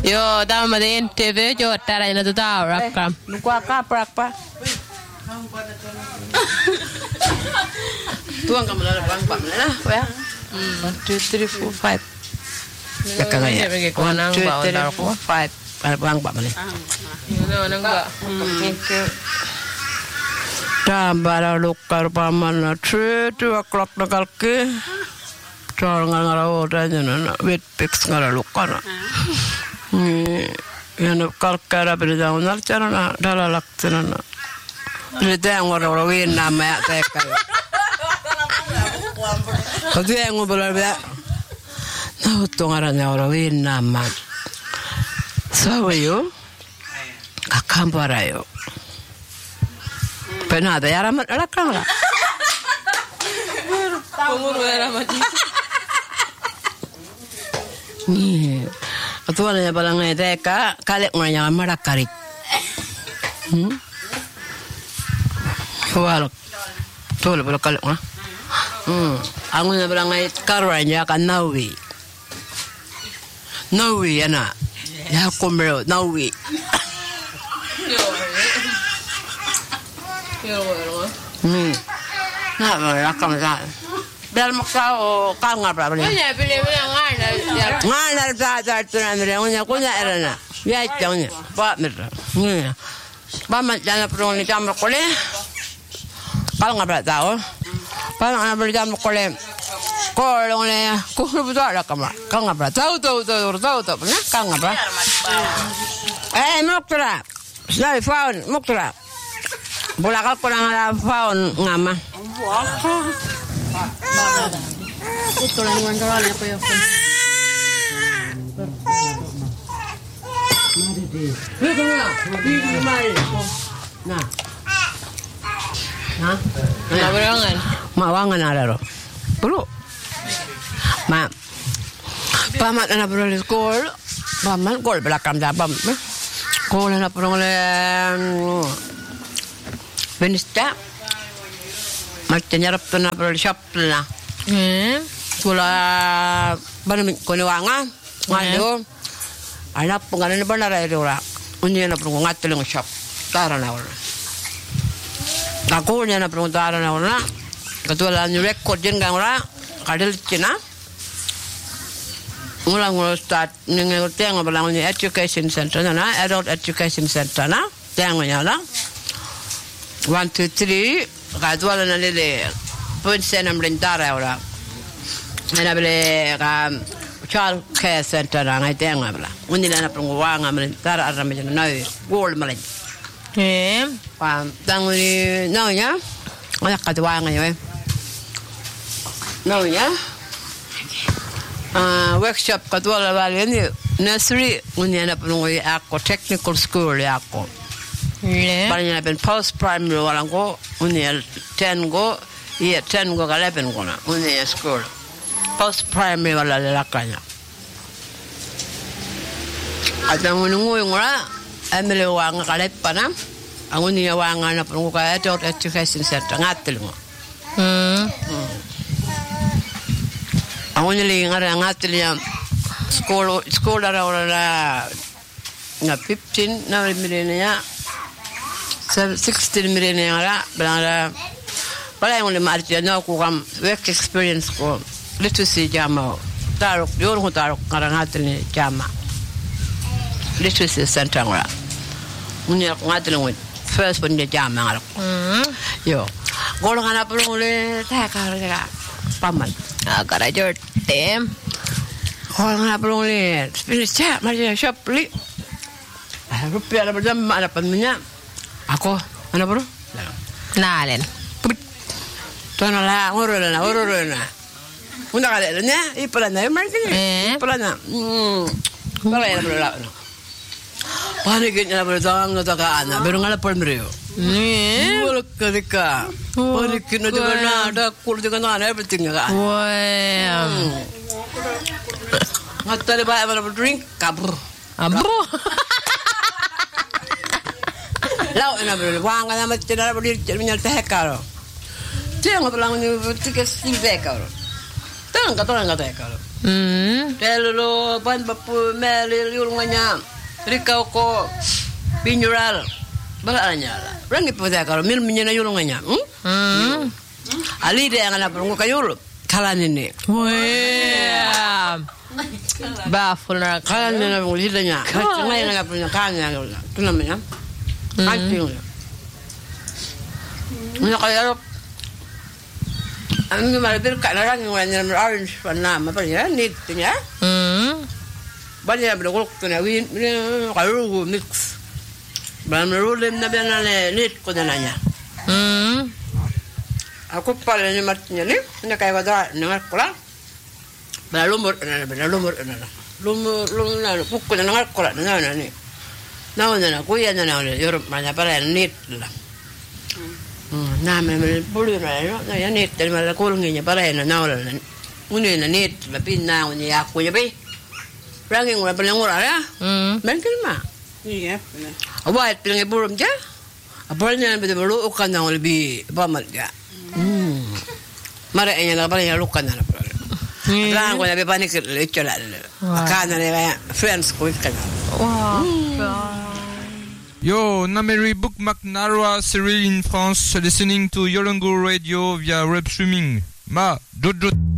Joo, tämä on TV, joo, täällä ei näytä täällä. Lukua kaaprakpa. Tuon kamalla bang lah, ya. 1, 2, 3, 4, 5. Dekat saya. 1, 2, 3, 4, 5. Ada bang pak mana? Tambah lukar paman 2 o'clock nakal ke. Cara ngara ora jana wet pix ngara lukar. Yang kalkara berjalan cara dalalak sana. Berjalan orang win nama teka. Kau yang ngobrol dia, nah tu ngarannya orang win nama. Sahayo, kamparayo. Pernah ada yang ramai lakang lah. Umur berapa sih? Ni, tu ada balang teka, kalik nganya marakarik. Walak, tu le kalik ngah. Aku nak berangai karanya kan Nawi anak, ya aku mero Nawi. Nak berakam sah. Biar maksau kau ngapa beli? Pilih Ngan ada tu nanti punya erana. Ya jangan, pak merah. Bapak jangan perlu ni jam berkoleh. Kau ngapa tahu? Paano na balikan mo kolem? Kolong na kung buta ka ma. Kang ngapa? Tahu. Na kang ngapa? Muktra. Sai faun muktra. Bulakal ko na faun ngama. Ito lang yung kawan ko yung. Na. Mawangan. Mawangan ada ro. Bro. Ma. Pamat na bro di school. Pamat gol belakang dabam. Gol na pro le. Benista. Magtanyarap to na pro shop na. Kula banam ko ni wanga. Ngalo. Anak penganan ba na ra ora. Unya na pro ngatling shop. Tara na ora. Aku ni na peruntaran orang, ketua ni record jengang orang, kadal cina, ngulang start nengen tiang belang ni education center na, adult education center na, tiang ni lah, 1, 2, 3, ketua na lele, pun senam lentara orang, mana beli child care center na, ngai tiang belang, undi na perunguang lentara arah macam naik, gold malah. Tanguni naunya, anak kedua nganya, naunya, workshop kedua level ini nursery, unya na penunggu aku technical school aku, banyak pen post primary orang ko, unya 10 go, 10 go ke 11 go na, unya school, post primary wala lelakanya, ada menunggu orang. Ambil wang kalet panam, aku ni wang anak perlu kaya adult education center ngatil mo. Aku ni lengar ngatil yang school orang nga 15 na milenia, 16 milenia lah, benar. Pada yang le marti na aku kam work experience ko literacy jama, taruk diorang taruk ngatil ni jama. Literacy center ngora. Unya ngatil ngoi. First pun dia jam ngara. Yo. Golongan apa le tak kara paman. Kara jor tem. Golongan apa le pilih cak mari shop li. Rupiah ada berjam ada pannya. Aku mana bro? Nalen. Tuan lah uruna. Unda kale nya ipalana marketing. Ipalana. Kalau yang berlaku. Paniknya bertang ngata anak baru ngala permrio. Bolak ketika paniknya juga ada kul juga ada everything kan. Wah. Ngata ba mana drink kabur. Abro. Lau ena bro wang kana macam cara beri menyal teh karo. Jangan bilang ni tiket sim teh karo. Tang kata orang kata karo. Telolo ban bapu melil yulunganya. Rikau ko pinyural. Balanya lah. Rangi pada kalau mil menyena yulunganya. Ali dia yang anak perunggu kayul. Kalan ini. Wah. Baful nak. Kalan ini perunggu lidahnya. Cuma yang anak punya kalannya. Itu namanya. Anjing. Ini kalau Ang malapit ka na lang yung orange na apa ya neat ya. Banyak bergolok tu na win kalau mix. Banyak na biar neat ko na nanya. Aku paling ni matnya ni, ni kayak ada nengar kola. Lumur na. Lumur na pukul na nengar kola na ni. Na kuya na Europe mana para neat lah. Nah, memang boleh lah, no, ya net dari mana kulungnya para yang naul lah, uni na net, tapi na uni aku je be, orang yang orang pelanggar ya, mungkin mah, iya, awak pelanggar belum je, apalnya betul betul ukan naul lebih bamat je, mara yang apa yang lukan naul, orang kau lebih panik leceh lah, karena ni friends kau ikan. Yo, Nameri Bookmark Narwa Cyril in France, listening to Yolango Radio via web streaming. Ma, dot.